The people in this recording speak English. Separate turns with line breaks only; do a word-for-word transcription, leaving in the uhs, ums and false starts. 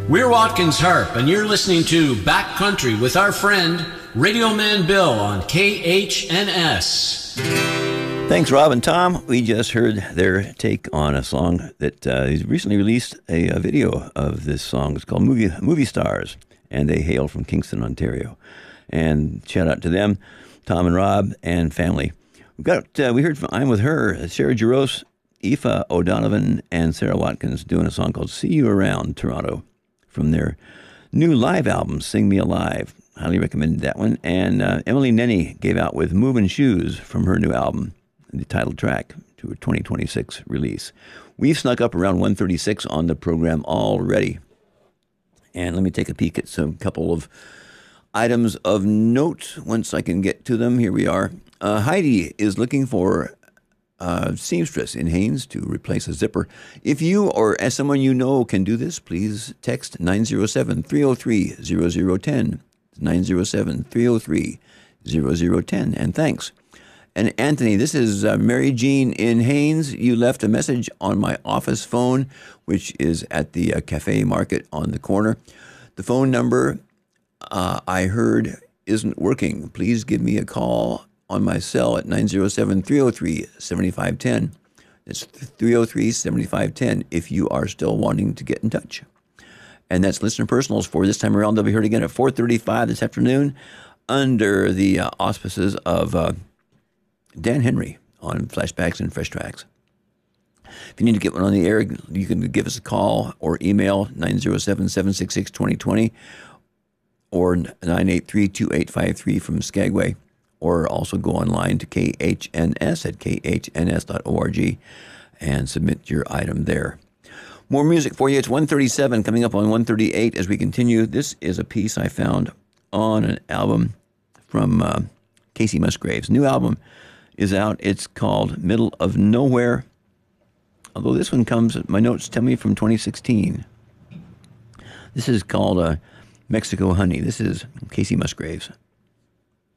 We're Watkins Harp, and you're listening to Backcountry with our friend Radio Man Bill on K H N S.
Thanks, Rob and Tom. We just heard their take on a song that uh, he's recently released a, a video of this song. It's called Movie Movie Stars, and they hail from Kingston, Ontario. And shout out to them, Tom and Rob and family. We got uh, we heard from I'm With Her, Sarah Jaros, Aoife O'Donovan, and Sarah Watkins doing a song called See You Around, Toronto, from their new live album, Sing Me Alive. Highly recommended that one. And uh, Emily Nenny gave out with Movin' Shoes from her new album, the title track to her twenty twenty-six release. We've snuck up around one thirty-six on the program already. And let me take a peek at some couple of items of note once I can get to them. Here we are. Uh, Heidi is looking for a seamstress in Haines to replace a zipper. If you or as someone you know can do this, please text nine zero seven, three oh three, zero zero one zero. nine zero seven, three oh three, zero zero one zero. And thanks. And Anthony, this is uh, Mary Jean in Haines. You left a message on my office phone, which is at the uh, Cafe Market on the corner. The phone number uh, I heard isn't working. Please give me a call on my cell at nine zero seven, three oh three, seven five one zero. It's three oh three, seven five one zero if you are still wanting to get in touch. And that's Listener Personals for this time around. They'll be heard again at four thirty-five this afternoon under the uh, auspices of uh, Dan Henry on Flashbacks and Fresh Tracks. If you need to get one on the air, you can give us a call or email nine zero seven, seven six six, two oh two oh or nine eight three, two eight five three from Skagway, or also go online to K H N S at k h n s dot org and submit your item there. More music for you. It's one thirty-seven, coming up on one thirty-eight as we continue. This is a piece I found on an album from uh, Casey Musgraves. New album is out. It's called Middle of Nowhere. Although this one comes, my notes tell me, from twenty sixteen. This is called uh, Mexico Honey. This is Casey Musgraves.